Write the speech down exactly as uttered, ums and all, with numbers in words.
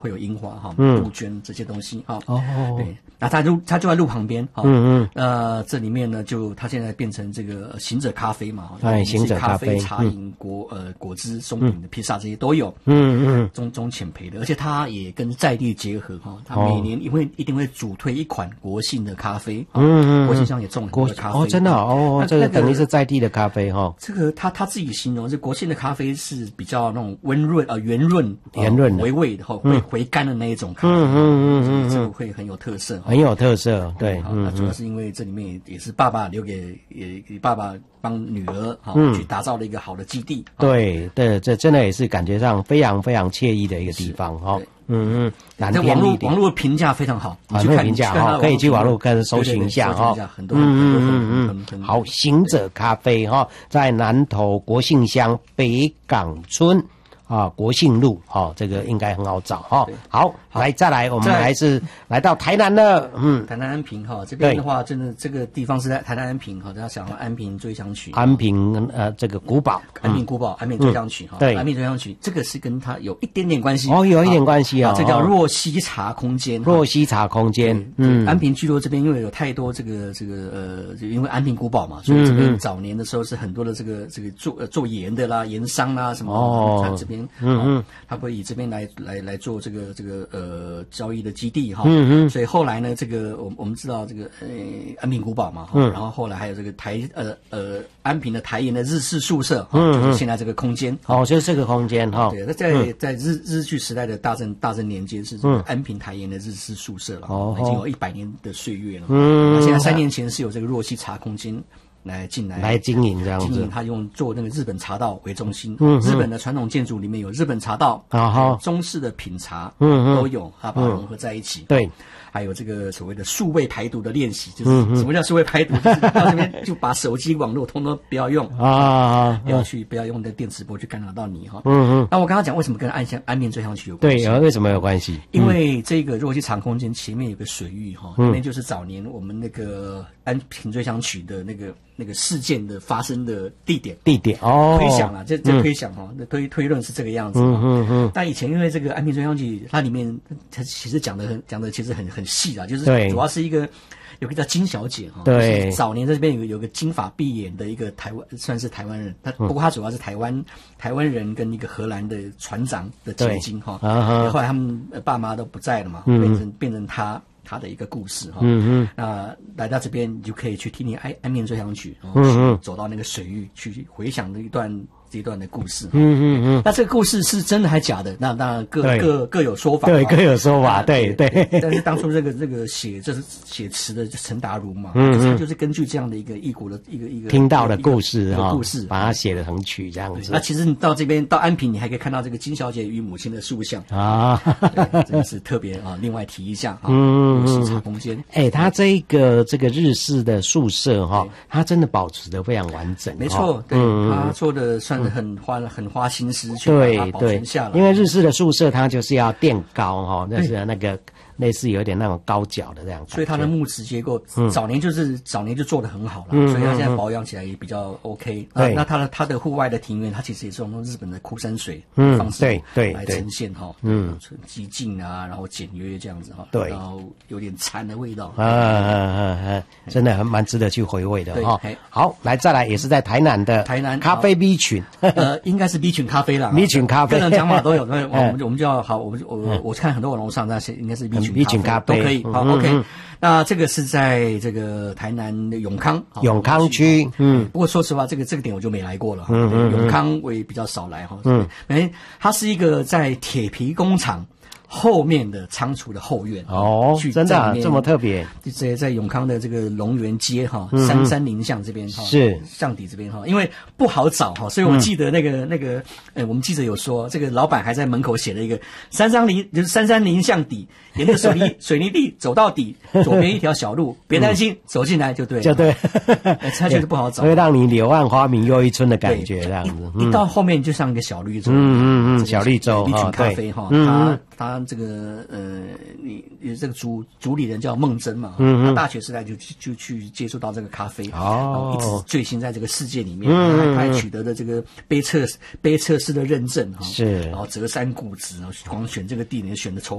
会有樱花哈， 嗯杜鹃这些东西哈。 哦， 对，那它就它就在路旁边哈。 嗯嗯。 呃，这里面呢，就它现在变成这个行者咖啡嘛， 哎，行者咖啡、 茶饮、果呃果汁、松饼的披萨这些都有。 嗯嗯。 中中浅焙的，而且它也跟在地结合哈，它每年因为一定会主推一款国信的咖啡。嗯嗯。国信上也种很多的咖啡。 哦，真的哦，这个等于是在地的咖啡哈。 这个他他自己形容，这国信的咖啡是比较那种温润呃圆润、 圆润回味的哈，会回甘的那一种咖啡。嗯嗯嗯，这个会很有特色， 很有特色。对， 那主要是因为这里面也是爸爸留给也给爸爸帮女儿哈去打造了一个好的基地。 对对，这真的也是感觉上非常非常惬意的一个地方哈。嗯嗯，蓝天绿地， 网络评价非常好， 网络评价哈，可以去网络看搜寻一下哈。 很多很多很多好，行者咖啡哈，在南投国姓乡北港村啊，国姓路哈，这个应该很好找哈。好，来再来，我们还是来到台南了。嗯， 台南安平哈这边的话，真的这个地方是在台南安平哈，大家想到安平追想曲， 安平呃这个古堡， 安平古堡，安平追想曲哈，对，安平追想曲这个是跟它有一点点关系哦，有一点关系啊， 这叫若溪茶空间， 若溪茶空间。嗯， 安平聚落这边因为有太多这个这个呃，就因为安平古堡嘛，所以这边早年的时候是很多的这个这个做呃做盐的啦，盐商啦什么哦，它这边嗯嗯，他会以这边来来来做这个这个呃交易的基地哈，嗯嗯，所以后来呢，这个我我们知道这个呃安平古堡嘛，嗯，然后后来还有这个台呃呃安平的台盐的日式宿舍，嗯，就是现在这个空间， 哦，就是这个空间哈， 对，那在在日日据时代的大正大正年间是这个安平台盐的日式宿舍了，哦，已经有一百年的岁月了，嗯，那现在三年前是有这个若溪茶空间。来进来来经营这样子， 经营他用做那个日本茶道为中心，嗯，日本的传统建筑里面有日本茶道，啊哈，中式的品茶，嗯都有，它把它融合在一起， 对， 还有这个所谓的数位排毒的练习，就是什么叫数位排毒？就是到这边就把手机网络通通不要用啊，不要去不要用的电磁波去干扰到你哈，嗯嗯。那我刚刚讲为什么跟安乡安平追想曲有关系？ 对，为什么有关系？ 因为这个若溪茶空间前面有个水域哈，那边就是早年我们那个安平追想曲的那个。那个事件的发生的地点， 地点哦， 推想啦，这这推想哈，那、嗯、推推论是这个样子。嗯嗯嗯。但以前因为这个安平追想曲，它里面它其实讲的很讲的其实很很细啦，就是主要是一个有个叫金小姐哈，对，早年在这边有有个金发碧眼的一个台湾算是台湾人，他不过他主要是台湾、嗯、台湾人跟一个荷兰的船长的结晶哈，啊、后来他们爸妈都不在了嘛，嗯、变成变成他。他的一个故事哈，嗯嗯，那来到这边你就可以去听听安安平追想曲，然后去走到那个水域去回想的一段这一段的故事，嗯嗯嗯。那这个故事是真的还假的？那当然各各各有说法， 对，各有说法，对对。 但是当初这个这个写这是写词的陈达如嘛，嗯嗯，他就是根据这样的一个异国的一个一个听到的故事哈，故事把它写得成曲这样子。 那其实你到这边到安平，你还可以看到这个金小姐与母亲的塑像啊，这个是特别啊，另外提一下哈，嗯嗯，茶空间。 哎，他这个这个日式的宿舍哈，它真的保持得非常完整， 没错，对，他做的算。很花很花心思去把它保存下来， 因为日式的宿舍它就是要垫高哈，那是那个类似有点那种高脚的这样， 所以它的木质结构、嗯、早年就是早年就做得很好了，嗯、所以它现在保养起来也比较 OK。嗯、啊，那它的它的户外的庭院，它其实也是用日本的枯山水的方式对对来呈现哈，嗯，激进啊，然后简约这样子哈， 对， 然后有点禅的味道， 啊啊啊啊，真的很蛮值得去回味的哈。好，来再来也是在台南的台南咖啡 B 群， 呃，应该是 B 群咖啡啦 ，B 群咖啡， 各种讲法都有，那我们我们就要好，我们我我看很多网络上那些应该是 B 群。 B 群咖啡都可以，好 ，OK。那这个是在这个台南的永康， 永康区，嗯。 不过说实话，这个这个点我就没来过了，嗯永康我也比较少来哈，嗯。哎，它是一个在铁皮工厂后面的仓储的后院哦，真的、啊、这么特别？ 在在永康的这个龙园街哈，三三林巷这边哈， 是巷底这边哈，因为不好找哈，所以我记得那个、嗯、那个，呃，我们记者有说，这个老板还在门口写了一个三三林，就是三三林巷底，沿着水泥水泥地走到底，左边一条小路，别担心，嗯、走进来就对了， 就对， 它就是不好找， 会让你柳暗花明又一村的感觉，这样子。 一到后面就像一个小绿洲， 嗯嗯嗯，小绿洲， 一群咖啡哈，它它。 这个呃，你你这个主主理人叫孟真嘛，嗯，他大学时代就就去接触到这个咖啡，哦，然后一直醉心在这个世界里面，嗯，他还取得了这个杯测杯测师的认证哈，是，然后择山固执，然后光选这个地点选的筹。